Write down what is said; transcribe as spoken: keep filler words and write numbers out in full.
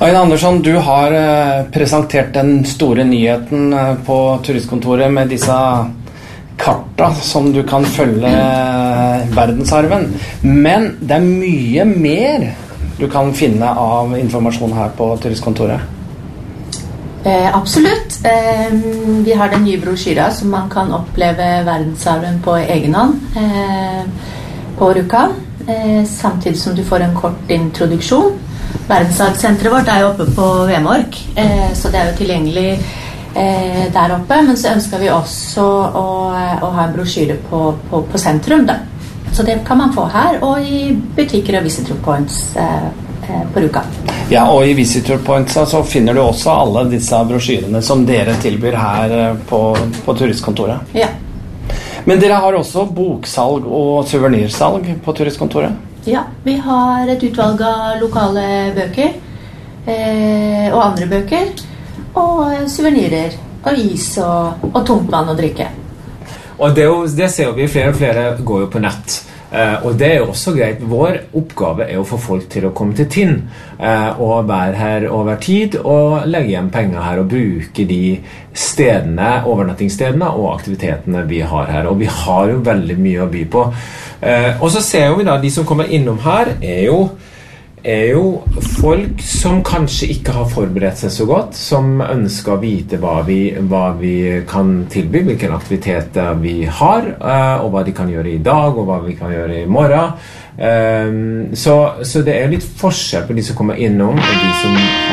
Aina Andersson, du har presentert den store nyheten på turistkontoret med disse karta som du kan følge verdensarven. Men det er mye mer du kan finne av informasjon her på turistkontoret. Eh, absolutt. Eh, vi har den nye brosjyra som man kan oppleve verdensarven på egen hånd eh, på Rjukan, eh, samtidig som du får en kort introduksjon. Verdensarvsenteret vårt er jo oppe på Vemork, eh, så det er jo tilgjengelig eh, der oppe, men så ønsker vi også å, å ha en brosjyre på, på, på sentrum da. Så det kan man få her, og i butikker og visitor points eh, eh, på Rjukan. Ja, og i visitor points så finner du også alle disse brosjyrene som dere tilbyr her på, på turistkontoret. Ja. Men dere har også boksalg og souvenirsalg på turistkontoret? Ja, vi har et utvalg av lokale bøker eh, og andre bøker, og souvenirer, og is og, og tungtvann og drikke. Og det, det ser vi, flere og flere går jo på nett. Eh, og det er jo også greit. Vår oppgave er å få folk til å komme til Tinn eh, og være her over tid og legge igjen penger her og bruke de stedene, overnattingsstedene og aktivitetene vi har her. Og vi har jo veldig mye å by på. Eh, og så ser vi da, de som kommer innom her er jo, er jo folk som kanskje ikke har forberedt seg så godt, som ønsker å vite hva vi, hva vi kan tilby, hvilke aktiviteter vi har, eh, og hva de kan gjøre i dag, og hva vi kan gjøre i morgen. Eh, så, så det er litt forskjell på de som kommer innom, og de som